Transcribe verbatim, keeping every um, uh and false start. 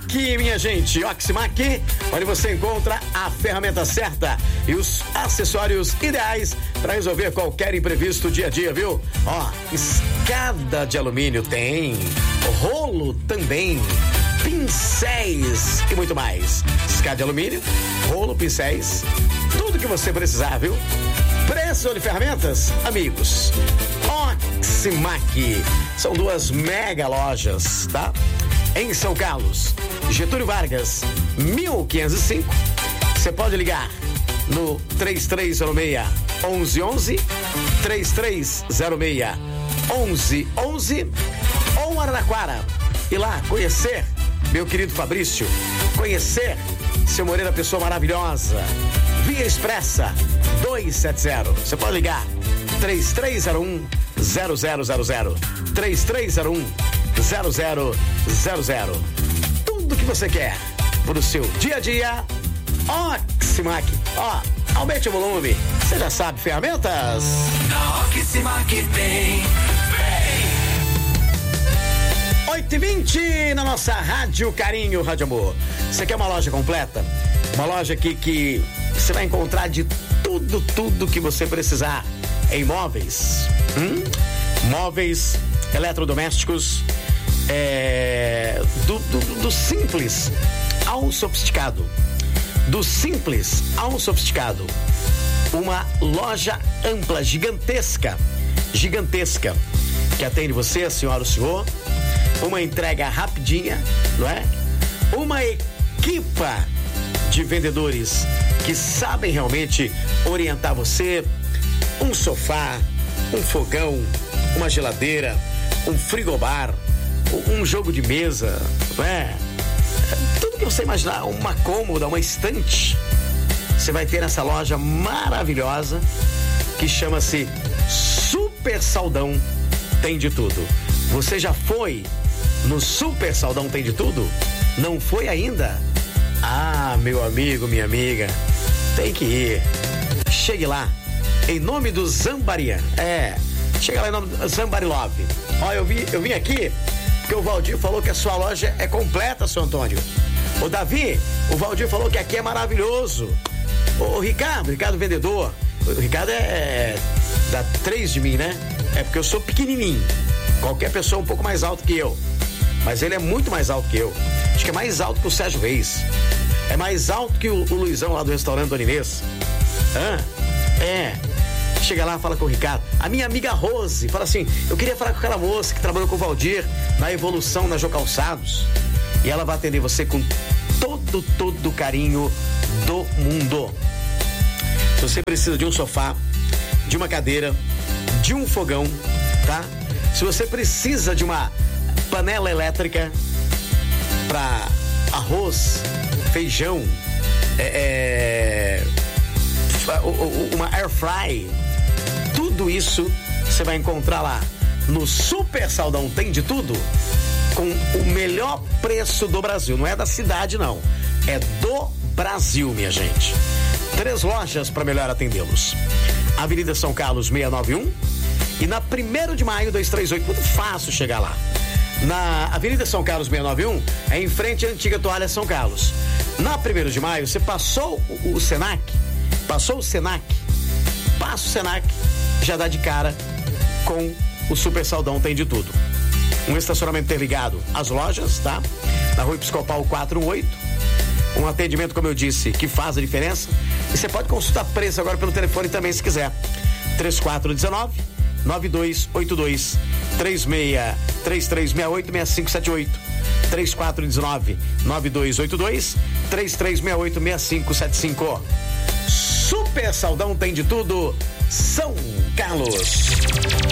Oximac, minha gente, Oximac, onde você encontra a ferramenta certa e os acessórios ideais para resolver qualquer imprevisto dia a dia, viu? Ó, escada de alumínio tem, rolo também, pincéis e muito mais. Escada de alumínio, rolo, pincéis, tudo que você precisar, viu? Preço de ferramentas, amigos. Oximac. São duas mega lojas, tá? Em São Carlos, Getúlio Vargas, mil quinhentos e cinco. Você pode ligar no três três zero seis, onze onze, três três zero seis, onze onze, ou Araraquara. E lá conhecer meu querido Fabrício, conhecer seu Moreira, pessoa maravilhosa. Via Expressa duzentos e setenta. Você pode ligar três três zero um, zero zero zero zero, três três zero um, zero zero zero zero. Tudo que você quer pro seu dia a dia. Oximac. Ó, aumente o volume. Você já sabe, ferramentas? Na Oximac tem. oito e vinte na nossa Rádio Carinho, Rádio Amor. Você quer uma loja completa? Uma loja aqui que você vai encontrar de tudo, tudo que você precisar em móveis, hum? móveis, eletrodomésticos, é, do, do, do simples ao sofisticado, do simples ao sofisticado. Uma loja ampla, gigantesca, gigantesca, que atende você, a senhora, o senhor. Uma entrega rapidinha, não é? Uma equipa de vendedores que sabem realmente orientar você. Um sofá, um fogão, uma geladeira, um frigobar, um jogo de mesa, não é? Tudo que você imaginar, uma cômoda, uma estante, você vai ter nessa loja maravilhosa que chama-se Super Saldão Tem de Tudo. Você já foi no Super Saldão Tem de Tudo? Não foi ainda? Ah, meu amigo, minha amiga, tem que ir. Chegue lá, em nome do Zambarian. É, chega lá em nome do Zambari Love. Ó, eu, vi, eu vim aqui porque o Valdir falou que a sua loja é completa, seu Antônio. O Davi, o Valdir falou que aqui é maravilhoso. O Ricardo, Ricardo vendedor. O Ricardo é, é dá três de mim, né? É porque eu sou pequenininho. Qualquer pessoa é um pouco mais alto que eu. Mas ele é muito mais alto que eu. Acho que é mais alto que o Sérgio Reis. É mais alto que o, o Luizão lá do restaurante Dona Inês. Hã? É. Chega lá, fala com o Ricardo. A minha amiga Rose fala assim: eu queria falar com aquela moça que trabalhou com o Valdir na Evolução, na Jô Calçados. E ela vai atender você com todo, todo o carinho do mundo. Se você precisa de um sofá, de uma cadeira, de um fogão, tá? Se você precisa de uma panela elétrica para arroz, feijão, é, é, uma air fry, tudo isso você vai encontrar lá no Super Saldão Tem de Tudo, com o melhor preço do Brasil. Não é da cidade, não, é do Brasil, minha gente. Três lojas para melhor atendê-los: Avenida São Carlos seiscentos e noventa e um e na primeiro de maio duzentos e trinta e oito. Muito fácil chegar lá. Na Avenida São Carlos seiscentos e noventa e um, é em frente à antiga Toalha São Carlos. Na primeiro de maio, você passou o, o Senac, passou o Senac, passa o Senac, já dá de cara com o Super Saldão Tem de Tudo. Um estacionamento interligado às lojas, tá? Na Rua Episcopal quatrocentos e oito. Um atendimento, como eu disse, que faz a diferença. E você pode consultar preço agora pelo telefone também, se quiser. três quatro um nove, nove dois oito dois, três seis três três seis oito seis cinco sete oito, três quatro um nove, nove dois oito dois, três três seis oito seis cinco sete cinco. Super Saldão Tem de Tudo, São Carlos.